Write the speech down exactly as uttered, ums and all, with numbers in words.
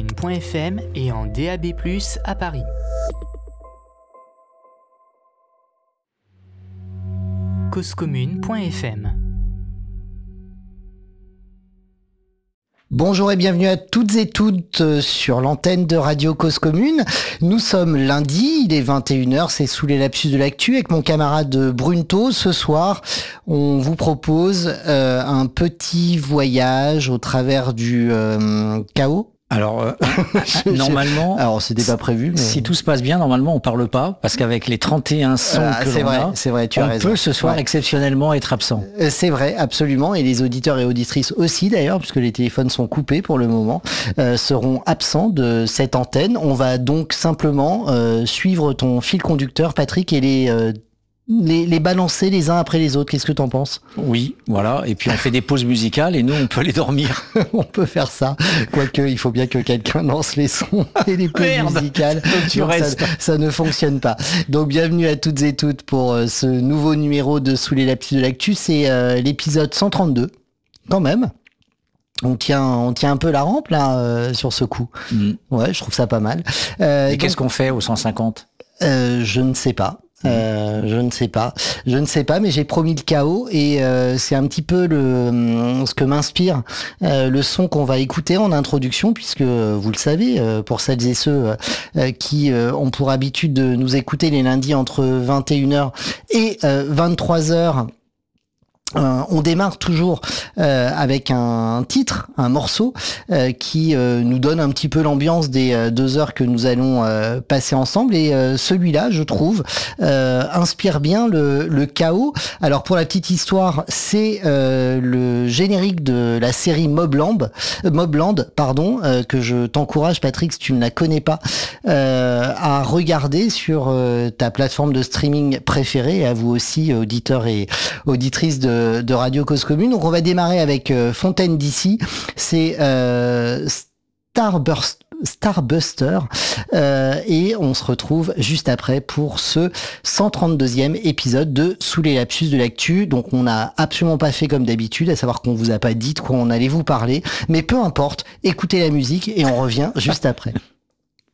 causecommune point f m et en D A B plus, à Paris. causecommune point f m. Bonjour et bienvenue à toutes et toutes sur l'antenne de Radio Cause Commune. Nous sommes lundi, il est vingt et une heures, c'est sous les lapsus de l'actu avec mon camarade Brunto. Ce soir, on vous propose euh, un petit voyage au travers du euh, chaos. Alors, euh, normalement, alors c'était pas prévu, mais... si tout se passe bien, normalement, on parle pas, parce qu'avec les trente et un sons ah, que c'est l'on vrai, a, c'est vrai, tu on as raison. peut ce soir ouais. exceptionnellement être absent. C'est vrai, absolument, et les auditeurs et auditrices aussi d'ailleurs, puisque les téléphones sont coupés pour le moment, euh, seront absents de cette antenne. On va donc simplement euh, suivre ton fil conducteur, Patrick, et les euh, Les, les balancer les uns après les autres. Qu'est-ce que t'en penses? Oui, voilà. Et puis on fait des pauses musicales et nous on peut aller dormir. On peut faire ça. Quoique, il faut bien que quelqu'un lance les sons et les pauses Merde. musicales. Donc tu Donc restes. ça, ça ne fonctionne pas. Donc bienvenue à toutes et toutes pour euh, ce nouveau numéro de Sous les lapsus de l'actu. C'est euh, l'épisode cent trente-deux, quand même. On tient, on tient un peu la rampe là euh, sur ce coup. Mmh. Ouais, je trouve ça pas mal. Euh, et donc, qu'est-ce qu'on fait au cent cinquante? euh, Je ne sais pas. Euh, je ne sais pas, je ne sais pas, mais j'ai promis le chaos et euh, c'est un petit peu le ce que m'inspire euh, le son qu'on va écouter en introduction, puisque vous le savez, euh, pour celles et ceux euh, qui euh, ont pour habitude de nous écouter les lundis entre vingt et une heures et euh, vingt-trois heures. Euh, on démarre toujours euh, avec un titre, un morceau euh, qui euh, nous donne un petit peu l'ambiance des euh, deux heures que nous allons euh, passer ensemble. Et euh, celui-là, je trouve, euh, inspire bien le, le chaos. Alors pour la petite histoire, c'est euh, le générique de la série Mobland, euh, Mobland, pardon, euh, que je t'encourage, Patrick, si tu ne la connais pas, euh, à regarder sur euh, ta plateforme de streaming préférée, et à vous aussi, auditeurs et auditrices de de Radio Cause Commune. Donc on va démarrer avec euh, Fontaine D C. C'est euh, Starburst, Starbuster euh, et on se retrouve juste après pour ce cent trente-deuxième épisode de Sous les lapsus de l'actu. Donc on n'a absolument pas fait comme d'habitude, à savoir qu'on vous a pas dit de quoi on allait vous parler, mais peu importe, écoutez la musique et on revient juste après.